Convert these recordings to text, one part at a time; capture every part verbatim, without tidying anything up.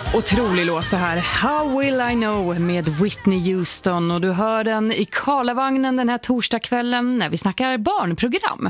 Otrolig låt det här. How will I know med Whitney Houston. Och du hör den i Karlavagnen den här torsdagskvällen när vi snackar barnprogram.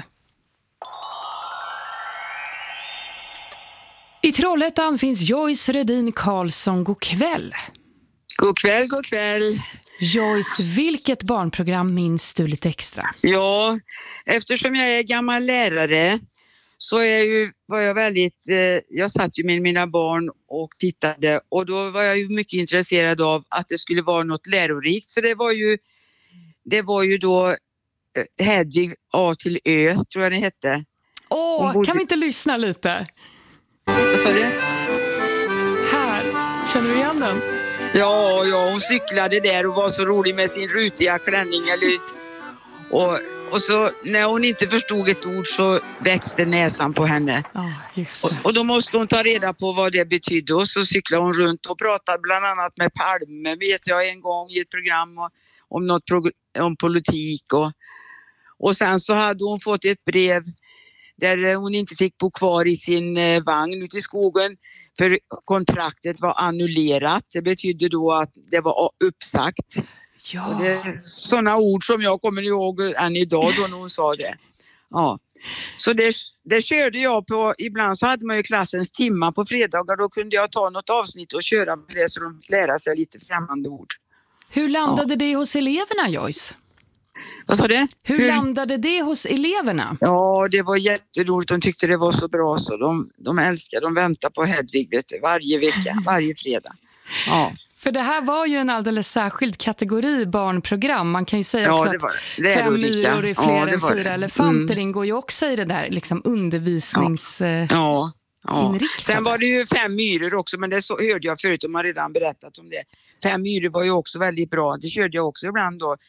I Trollhättan finns Joyce Redin Karlsson. God kväll. God kväll, god kväll. Joyce, vilket barnprogram minns du lite extra? Ja, eftersom jag är gammal lärare så är ju, var jag väldigt, eh, jag satt ju med mina barn och tittade och då var jag ju mycket intresserad av att det skulle vara något lärorikt. Så det var ju, det var ju då eh, Hedvig A till Ö, tror jag det hette. Åh, bodde... kan vi inte lyssna lite? Vad sa du? Här, känner du igen den? Ja, ja, hon cyklade där och var så rolig med sin rutiga klänning. Eller, och, och så när hon inte förstod ett ord så växte näsan på henne. Oh, just och, och då måste hon ta reda på vad det betydde. Och så cyklade hon runt och pratade bland annat med Palme, vet jag, en gång i ett program och, om något prog- om politik. Och, och sen så hade hon fått ett brev där hon inte fick bo kvar i sin eh, vagn ute i skogen. För kontraktet var annullerat. Det betydde då att det var uppsagt. Ja. Och det är sådana ord som jag kommer ihåg än idag då när hon sa det. Ja. Så det, det körde jag på. Ibland så hade man ju klassens timmar på fredagar. Då kunde jag ta något avsnitt och köra med det så de lära sig lite främmande ord. Hur landade ja. det hos eleverna, Joyce? Vad sa du? Hur, Hur landade det hos eleverna? Ja, det var jätteroligt. De tyckte det var så bra så de, de älskade. De väntade på Hedvig, vet du, varje vecka, varje fredag. Ja. För det här var ju en alldeles särskild kategori barnprogram. Man kan ju säga ja, också det var, det. att fem myror är fler ja, än fyra det. elefanter mm. ingår ju också i det där liksom undervisnings... Ja. Ja. Ja. Inriktade. Sen var det ju fem myror också, men det så, hörde jag förut, de har redan berättat om det. Fem myror var ju också väldigt bra. Det körde jag också ibland då.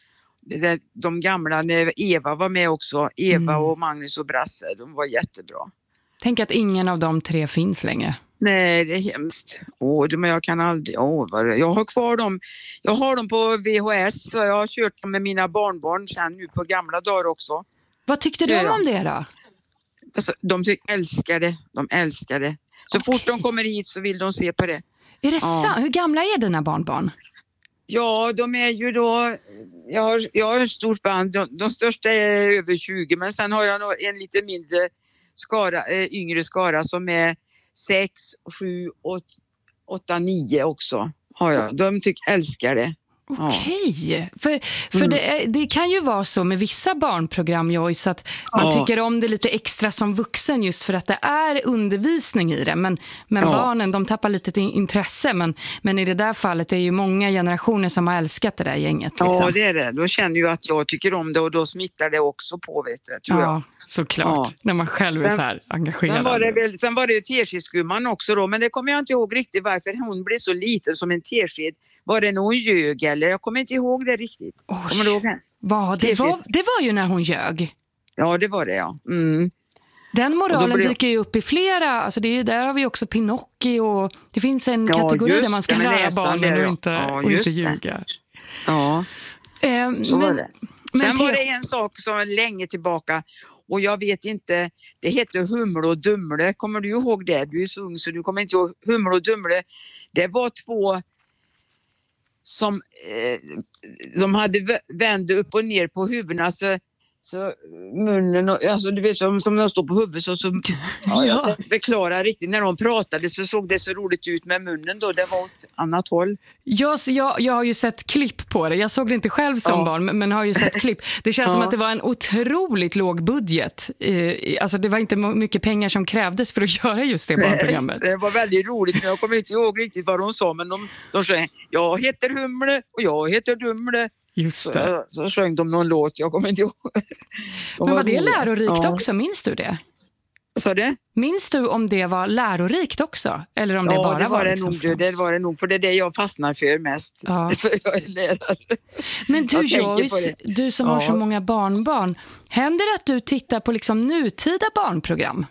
De gamla, när Eva var med också, Eva mm. och Magnus och Brasse, de var jättebra. Tänk att ingen av de tre finns längre. Nej, det är hemskt. Åh, men jag kan aldrig, åh, jag har kvar dem, jag har dem på V H S så jag har kört dem med mina barnbarn sen nu på gamla dagar också. Vad tyckte du ja. om det då? Alltså, de älskar det, de älskar det. Så okay. fort de kommer hit så vill de se på det. Är det ja. sant? Hur gamla är dina barnbarn? Ja, de är ju då, jag har, jag har ett stort band, de, de största är över tjugo men sen har jag en lite mindre skara, äh, yngre skara som är sex, sju, åtta, nio också har jag. De tycker älskar det. Okej, okay. för, för mm. det, är, det kan ju vara så med vissa barnprogram, Joyce, att man ja. tycker om det lite extra som vuxen just för att det är undervisning i det. Men, men ja. barnen, de tappar lite intresse. Men, men i det där fallet är ju många generationer som har älskat det där gänget. Liksom. Ja, det är det. Då känner ju att jag tycker om det och då smittar det också på, vet du, tror ja. jag. Såklart, ja. när man själv sen, är så här engagerad. Sen var det, väl, sen var det ju teskedsgumman också då, men det kommer jag inte ihåg riktigt varför hon blev så liten som en tesked. Var det när hon ljög eller? Jag kommer inte ihåg det riktigt. Oj, kommer du ihåg det? Vad? Det, var, det var ju när hon ljög. Ja, det var det, ja. Mm. Den moralen blev... dyker ju upp i flera, alltså det är ju, där har vi också Pinocchio och det finns en ja, kategori där man ska lära barnen där, och inte, ja, och inte ljuga. Ja, eh, så men, var det. Men sen te- var det en sak som var länge tillbaka och jag vet inte, det heter Humle och Dumle. Kommer du ihåg det? Du är så ung så du kommer inte ihåg Humle och Dumle. Det var två som eh, de hade vände upp och ner på huvudena så, så munnen och, alltså du vet som, som de står på huvudet så, så ja, jag kan inte förklara riktigt när de pratade så såg det så roligt ut med munnen då, det var åt annat håll. Jag, jag, jag har ju sett klipp på det, jag såg det inte själv som ja. barn men, men har ju sett klipp. Det känns ja. som att det var en otroligt låg budget, eh, alltså det var inte mycket pengar som krävdes för att göra just det barnprogrammet. Nej, det var väldigt roligt men jag kommer inte ihåg riktigt vad de sa men de, de sa jag heter Humle och jag heter Dumle. Just det. Så, så sjöng de någon låt, jag kommer inte ihåg. De men var, var det roliga. lärorikt ja. också, minns du det? Så det? Minns du om det var lärorikt också? Eller om det ja, bara det var, var det liksom nog, det var det nog, för det är det jag fastnar för mest. Ja. För jag är lärare. Men du Joyce, du som ja. har så många barnbarn, händer det att du tittar på liksom nutida barnprogram?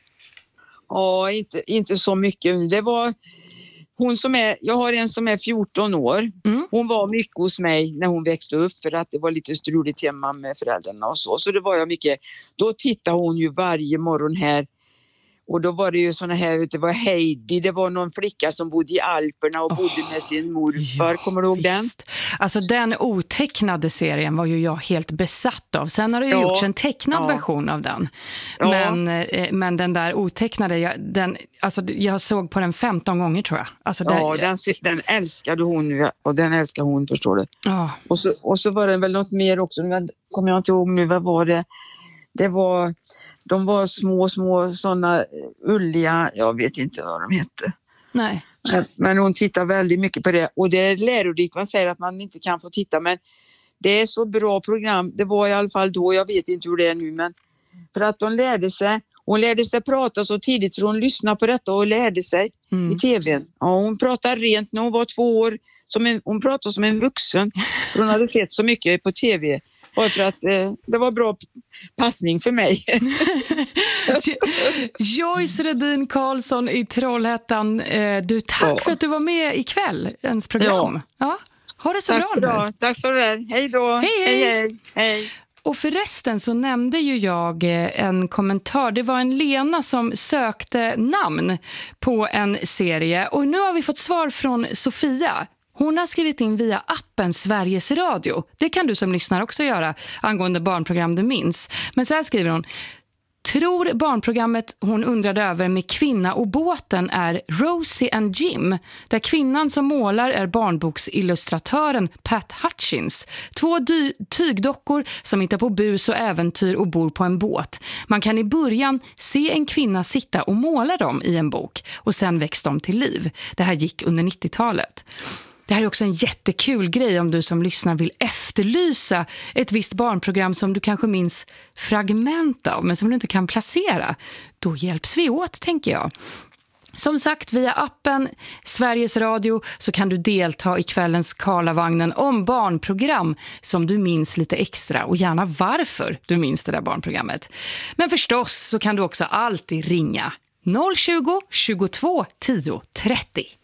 Ja, inte, inte så mycket. Det var hon som är, jag har en som är fjorton år. Mm. Hon var mycket hos mig när hon växte upp för att det var lite struligt hemma med föräldrarna och så. Så det var jag mycket. Då tittade hon ju varje morgon här. Och då var det ju såna här, det var Heidi, det var någon flicka som bodde i Alperna och oh, bodde med sin morfar. Ja, kommer du ihåg visst. den? Alltså den otecknade serien var ju jag helt besatt av. Sen har det ju ja. gjorts en tecknad ja. version av den. Ja. Men, eh, men den där otecknade, jag, den, alltså, jag såg på den femton gånger tror jag. Alltså, ja, den, den, den älskade hon och den älskar hon, förstår du. Ja. Och, så, och så var det väl något mer också, men kommer jag inte ihåg nu, vad var det? Det var... De var små, små sådana ulliga, jag vet inte vad de hette. Nej. Men hon tittar väldigt mycket på det. Och det är lärorikt, man säger att man inte kan få titta. Men det är så bra program. Det var i alla fall då, jag vet inte hur det är nu. Men för att de lärde sig, hon lärde sig prata så tidigt för hon lyssnade på detta och lärde sig mm. i tvn. Ja, hon pratade rent när hon var två år. Som en, hon pratade som en vuxen. För hon hade sett så mycket på tv. Bara för att eh, det var bra passning för mig. Joyce Redin Karlsson i Trollhättan. Eh, du, tack ja. för att du var med ikväll, ens program. Ja. Ja. Ha det så tack bra nu. Tack så mycket. Hej då. Hej, hej. hej, hej. hej. Och förresten så nämnde ju jag en kommentar. Det var en Lena som sökte namn på en serie. Och nu har vi fått svar från Sofia. Hon har skrivit in via appen Sveriges Radio. Det kan du som lyssnar också göra angående barnprogram du minns. Men så här skriver hon. Tror barnprogrammet hon undrade över med Kvinna och båten är Rosie and Jim, där kvinnan som målar är barnboksillustratören Pat Hutchins. Två dy- tygdockor som hittar på bus och äventyr och bor på en båt. Man kan i början se en kvinna sitta och måla dem i en bok och sen väcks de till liv. Det här gick under nittiotalet. Det här är också en jättekul grej om du som lyssnar vill efterlysa ett visst barnprogram som du kanske minns fragment av men som du inte kan placera. Då hjälps vi åt, tänker jag. Som sagt, via appen Sveriges Radio så kan du delta i kvällens Karlavagnen om barnprogram som du minns lite extra och gärna varför du minns det där barnprogrammet. Men förstås så kan du också alltid ringa noll tjugo, tjugotvå, tio, trettio.